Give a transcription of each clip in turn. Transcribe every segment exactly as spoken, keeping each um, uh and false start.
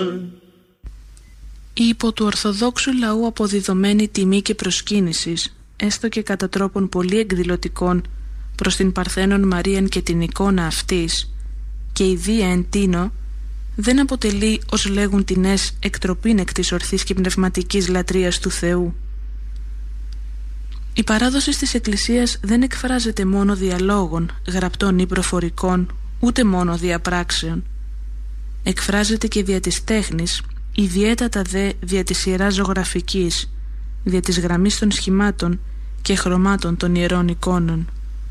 Η υπό του Ορθοδόξου λαού αποδιδομένη τιμή και προσκύνησης, έστω και κατά τρόπον πολύ εκδηλωτικών προς την Παρθένον Μαρίαν και την εικόνα αυτής, και η βία εν τίνο, δεν αποτελεί, ως λέγουν τινές, εκτροπήν εκ της ορθής και πνευματικής λατρείας του Θεού. Η παράδοση της Εκκλησίας δεν εκφράζεται μόνο διαλόγων, γραπτών ή προφορικών, ούτε μόνο διαπράξεων. Εκφράζεται και δια της τέχνης, ιδιαίτατα δε δια της ιεράς ζωγραφικής, δια της γραμμής των σχημάτων και χρωμάτων των ιερών εικόνων.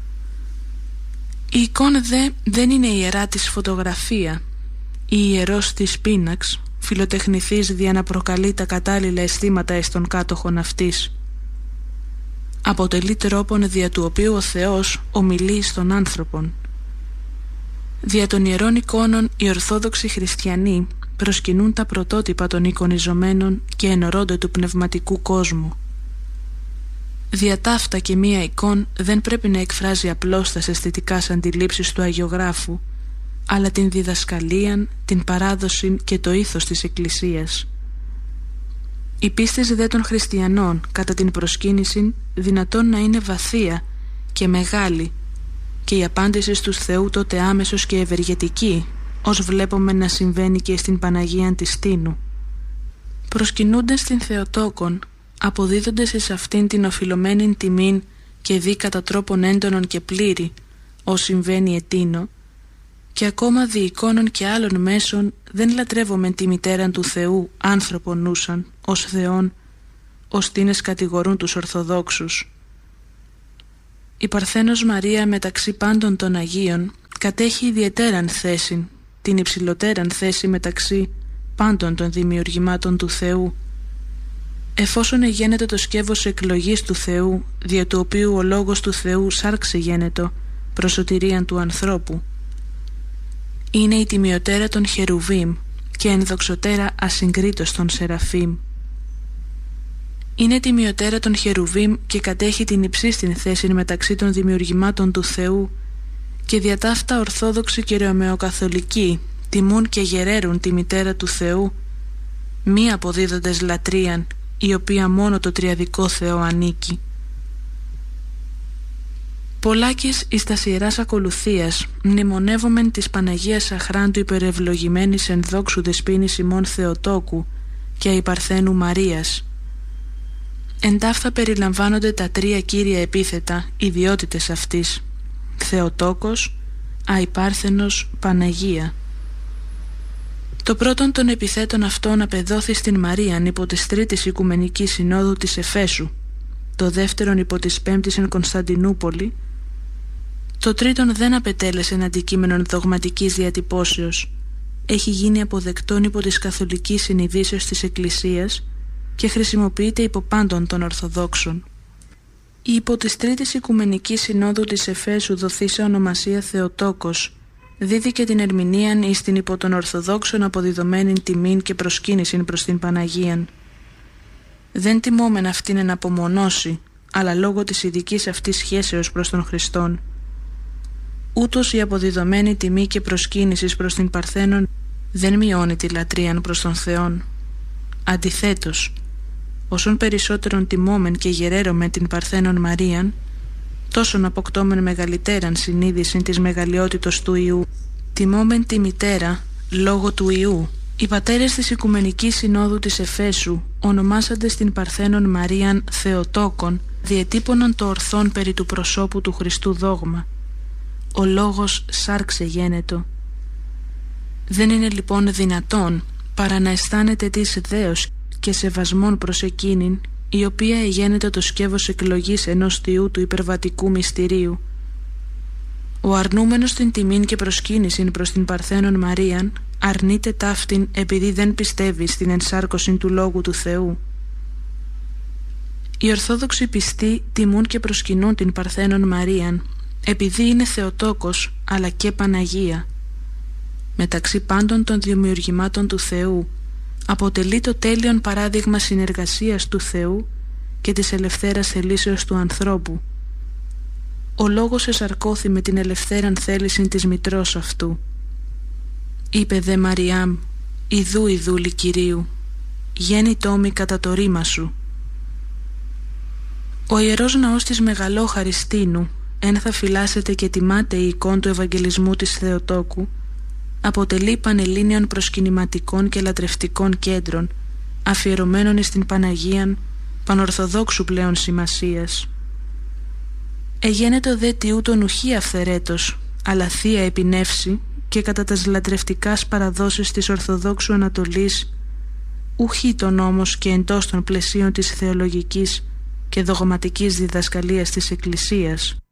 Η εικόνα δε δεν είναι ιερά της φωτογραφία, η ιερός της πίναξ, φιλοτεχνηθής δια να προκαλεί τα κατάλληλα αισθήματα εις των κάτοχων αυτής. Αποτελεί τρόπον δια του οποίου ο Θεός ομιλεί στον άνθρωπον. Δια των ιερών εικόνων οι Ορθόδοξοι Χριστιανοί προσκυνούν τα πρωτότυπα των εικονιζομένων και ενωρώνται του πνευματικού κόσμου. Δια ταύτα και μία εικόν δεν πρέπει να εκφράζει απλώς τα αισθητικά αντιλήψεις του αγιογράφου, αλλά την διδασκαλίαν, την παράδοση και το ήθος της Εκκλησίας. Η πίστη δε των χριστιανών κατά την προσκύνηση δυνατόν να είναι βαθία και μεγάλη, και η απάντηση του Θεού τότε άμεσος και ευεργετική, ως βλέπουμε να συμβαίνει και στην Παναγία της Τίνου. Προσκυνούντες την Θεοτόκον, αποδίδοντες εις αυτήν την οφειλωμένη τιμήν και δι κατά τρόπον έντονον και πλήρη, ως συμβαίνει ετίνο, και ακόμα δι εικόνων και άλλων μέσων δεν λατρεύομεν τη μητέραν του Θεού άνθρωπον νούσαν, ως Θεόν, ως τίνες κατηγορούν τους Ορθοδόξους. Η Παρθένος Μαρία μεταξύ πάντων των Αγίων κατέχει ιδιαιτέραν θέση, την υψηλότεραν θέση μεταξύ πάντων των δημιουργημάτων του Θεού, εφόσον εγένετο το σκεύος εκλογής του Θεού, δια του οποίου ο λόγος του Θεού σάρξε γένετο προς σωτηρίαν του ανθρώπου. Είναι η τιμιωτέρα των Χερουβίμ και ενδοξωτέρα ασυγκρίτως των Σεραφείμ. Είναι τιμιωτέρα των Χερουβίμ και κατέχει την υψίστην θέση μεταξύ των δημιουργημάτων του Θεού, και δια ταύτα Ορθόδοξοι και Ρωμαιοκαθολικοί τιμούν και γεραίρουν τη μητέρα του Θεού, μη αποδίδοντες λατρείαν, η οποία μόνο το τριαδικό Θεό ανήκει. Πολλάκις εις τας ιεράς ακολουθίας μνημονεύομεν της Παναγίας Αχράντου υπερευλογημένης εν δόξου δεσποίνης ημών Θεοτόκου και αϊπαρθένου Μαρίας. Εν ταύτα περιλαμβάνονται τα τρία κύρια επίθετα, ιδιότητες αυτής: Θεοτόκος, αϊπάρθενος, Παναγία. Το πρώτον των επιθέτων αυτών απεδόθη στην Μαρίαν υπό της Τρίτης Οικουμενικής Συνόδου της Εφέσου, το δεύτερον υπό της Πέμπτης εν Κωνσταντινούπολη, το τρίτον δεν απετέλεσε ένα αντικείμενο δογματικής διατυπώσεως, έχει γίνει αποδεκτόν υπό της καθολικής συνειδήσεως της Εκκλησίας και χρησιμοποιείται υπό πάντων των Ορθοδόξων. Η υπό της Τρίτης Οικουμενικής Συνόδου της Εφέσου δοθήσα ονομασία Θεοτόκος δίδει την ερμηνείαν εις την υπό των Ορθοδόξων αποδιδομένην τιμήν και προσκύνησιν προς την Παναγίαν. Δεν τιμώμεν αυτήν εν απομονώσει, αλλά λόγω της ειδικής αυτής σχέσεως προς τον Χριστόν. Ούτως η αποδιδομένη τιμή και προσκύνησης προς την Παρθένον δεν μειώνει τη λατρείαν προς τον Θεόν. Αντιθέτως, όσον περισσότερον τιμώμεν και γεραίρομεν την Παρθένον Μαρίαν, τόσον αποκτώμεν μεγαλύτεραν συνείδησιν της μεγαλειότητος του Υιού. Τιμώμεν τη μητέρα λόγω του Υιού. Οι πατέρες της Οικουμενικής Συνόδου της Εφέσου, ονομάσαντες την Παρθένον Μαρίαν Θεοτόκον, διετύπωναν το ορθόν περί του προσώπου του Χριστού δόγμα. Ο λόγος σάρξε γένετο. Δεν είναι λοιπόν δυνατόν παρά να αισθάνεται της δέος και σεβασμόν προς εκείνην, η οποία εγένεται το σκεύος εκλογής ενός Θεού του υπερβατικού μυστηρίου. Ο αρνούμενος την τιμήν και προσκύνησιν προς την Παρθένον Μαρίαν αρνείται ταύτην επειδή δεν πιστεύει στην ενσάρκωση του Λόγου του Θεού. Οι Ορθόδοξοι πιστοί τιμούν και προσκυνούν την Παρθένον Μαρίαν επειδή είναι Θεοτόκος αλλά και Παναγία. Μεταξύ πάντων των δημιουργημάτων του Θεού αποτελεί το τέλειον παράδειγμα συνεργασίας του Θεού και της ελευθέρας θελήσεως του ανθρώπου. Ο Λόγος εσαρκώθη με την ελευθέραν θέληση της μητρός αυτού. Είπε δε Μαριάμ, Ιδού η δούλη Κυρίου, γέννη τόμη κατά το ρήμα σου. Ο Ιερός Ναός της Μεγαλόχαρης Τίνου, εν θα φυλάσσεται και τιμάται η εικόν του Ευαγγελισμού της Θεοτόκου, αποτελεί πανελλήνιων προσκυνηματικών και λατρευτικών κέντρων, αφιερωμένων στην Παναγίαν πανορθοδόξου πλέον σημασίας. Εγένετο δε τι ούτων ουχή αυθερέτος, αλλά θεία επινεύση και κατά τας λατρευτικάς παραδόσεις της Ορθοδόξου Ανατολής, ουχήτων όμως και εντός των πλαισίων της θεολογικής και δογματικής διδασκαλίας της Εκκλησίας.